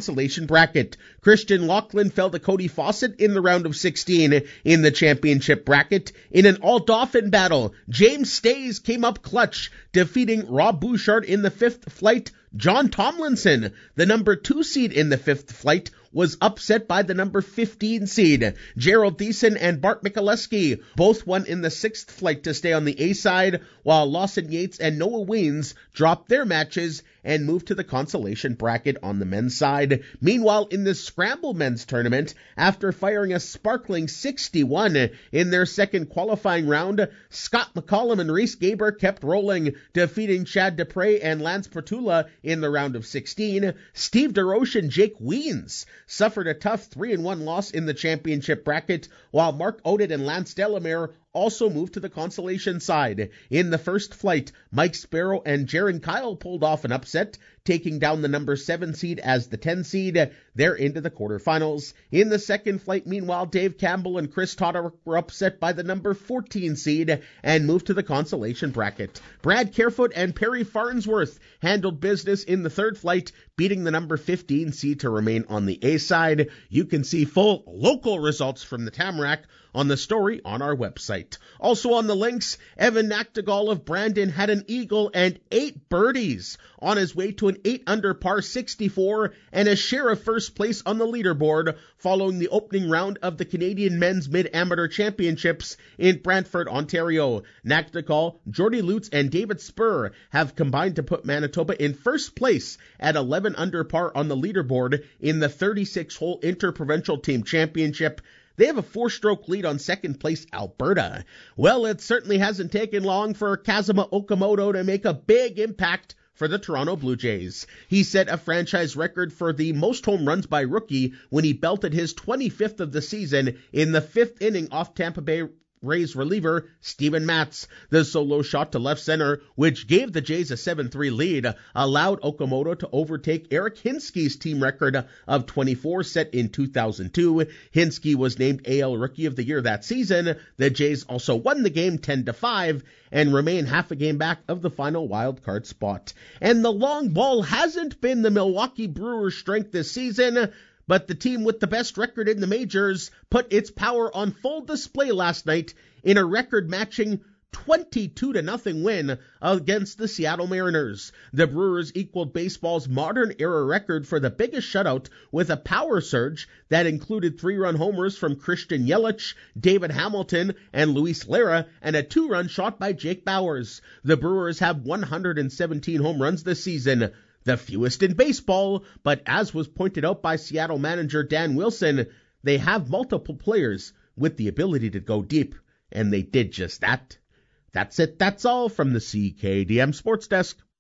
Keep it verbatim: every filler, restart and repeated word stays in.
consolation bracket. Christian Laughlin fell to Cody Fawcett in the round of sixteen in the championship bracket. In an all-Dauphin battle, James Stays came up clutch, defeating Rob Bouchard in the fifth flight. John Tomlinson, the number two seed in the fifth flight, was upset by the number fifteen seed. Gerald Thiessen and Bart Mikuleski both won in the sixth flight to stay on the A side, while Lawson Yates and Noah Weens dropped their matches and moved to the consolation bracket on the men's side. Meanwhile, in the Scramble men's tournament, after firing a sparkling sixty-one in their second qualifying round, Scott McCollum and Reese Gaber kept rolling, defeating Chad Dupre and Lance Petula in the round of sixteen. Steve DeRoche and Jake Weens suffered a tough three and one loss in the championship bracket, while Mark Oded and Lance Delamere also moved to the consolation side. In the first flight, Mike Sparrow and Jaron Kyle pulled off an upset, taking down the number seven seed as the ten seed. They're into the quarterfinals. In the second flight, meanwhile, Dave Campbell and Chris Todder were upset by the number fourteen seed and moved to the consolation bracket. Brad Carefoot and Perry Farnsworth handled business in the third flight, beating the number fifteen seed to remain on the A side. You can see full local results from the Tamarack on the story on our website. Also on the links, Evan Nachtigal of Brandon had an eagle and eight birdies on his way to an eight under par sixty-four and a share of first place on the leaderboard following the opening round of the Canadian Men's Mid-Amateur Championships in Brantford, Ontario. Nachtigal, Jordy Lutz, and David Spur have combined to put Manitoba in first place at eleven under par on the leaderboard in the thirty-six hole Interprovincial Team Championship. They have a four-stroke lead on second place Alberta. Well, it certainly hasn't taken long for Kazuma Okamoto to make a big impact for the Toronto Blue Jays. He set a franchise record for the most home runs by rookie when he belted his twenty-fifth of the season in the fifth inning off Tampa Bay Rays reliever Steven Matz. The solo shot to left center, which gave the Jays a seven three lead, allowed Okamoto to overtake Eric Hinsky's team record of twenty-four set in two thousand two. Hinsky was named A L Rookie of the Year that season. The Jays also won the game ten to five and remain half a game back of the final wild card spot. And the long ball hasn't been the Milwaukee Brewers' strength this season, but the team with the best record in the majors put its power on full display last night in a record-matching twenty-two to nothing win against the Seattle Mariners. The Brewers equaled baseball's modern-era record for the biggest shutout with a power surge that included three-run homers from Christian Yelich, David Hamilton, and Luis Lara, and a two-run shot by Jake Bauers. The Brewers have one hundred seventeen home runs this season, the fewest in baseball, but as was pointed out by Seattle manager Dan Wilson, they have multiple players with the ability to go deep, and they did just that. That's it, that's all from the C K D M Sports Desk.